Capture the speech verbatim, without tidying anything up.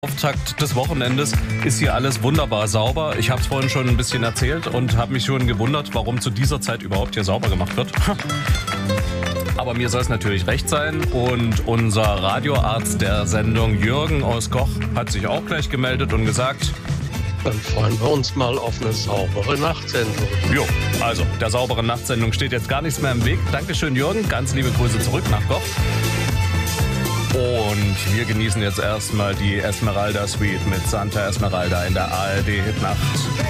Auftakt des Wochenendes ist hier alles wunderbar sauber. Ich habe es vorhin schon ein bisschen erzählt und habe mich schon gewundert, warum zu dieser Zeit überhaupt hier sauber gemacht wird. Aber mir soll es natürlich recht sein. Und unser Radioarzt der Sendung, Jürgen aus Koch, hat sich auch gleich gemeldet und gesagt: Dann freuen wir uns mal auf eine saubere Nachtsendung. Jo, also der sauberen Nachtsendung steht jetzt gar nichts mehr im Weg. Dankeschön, Jürgen. Ganz liebe Grüße zurück nach Koch. Und wir genießen jetzt erstmal die Esmeralda Suite mit Santa Esmeralda in der A R D Hitnacht.